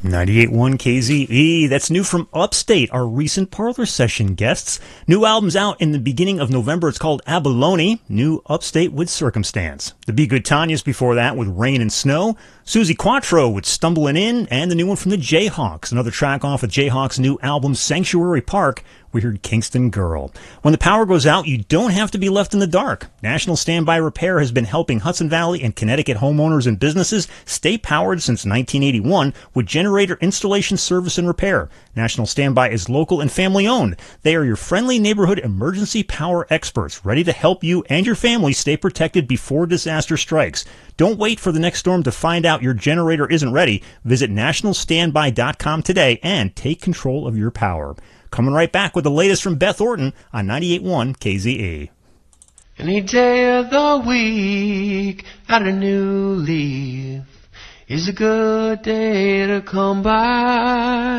98.1 KZE. That's new from Upstate, our recent Parlor Session guests. New album's out in the beginning of November. It's called Abalone. New Upstate with Circumstance. The Be Good Tanyas before that with Rain and Snow. Susie Quattro with Stumbling In. And the new one from the Jayhawks. Another track off of Jayhawks' new album Sanctuary Park. We heard Kingston Girl. When the power goes out, you don't have to be left in the dark. National Standby Repair has been helping Hudson Valley and Connecticut homeowners and businesses stay powered since 1981 with generator installation, service, and repair. National Standby is local and family-owned. They are your friendly neighborhood emergency power experts, ready to help you and your family stay protected before disaster strikes. Don't wait for the next storm to find out your generator isn't ready. Visit nationalstandby.com today and take control of your power. Coming right back with the latest from Beth Orton on 98.1 KZE. Any day of the week, add a new leaf, is a good day to come by.